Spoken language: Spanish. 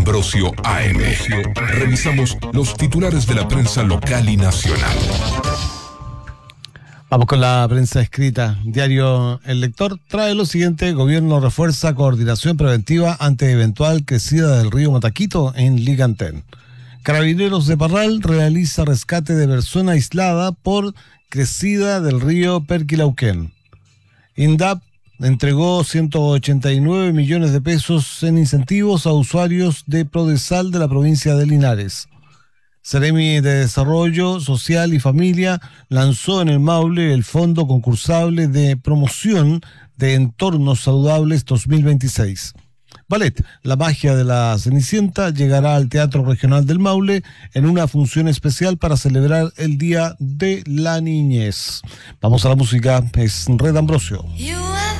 Ambrosio AM. Revisamos los titulares de la prensa local y nacional. Vamos con la prensa escrita. Diario El Lector trae lo siguiente: Gobierno refuerza coordinación preventiva ante eventual crecida del río Mataquito en Ligantén. Carabineros de Parral realiza rescate de persona aislada por crecida del río Perquilauquén. INDAP entregó 189 millones de pesos en incentivos a usuarios de Prodesal de la provincia de Linares. Seremi de Desarrollo Social y Familia lanzó en el Maule el Fondo Concursable de Promoción de Entornos Saludables 2026. Ballet, La magia de la Cenicienta, llegará al Teatro Regional del Maule en una función especial para celebrar el Día de la Niñez. Vamos a la música, es Red Ambrosio.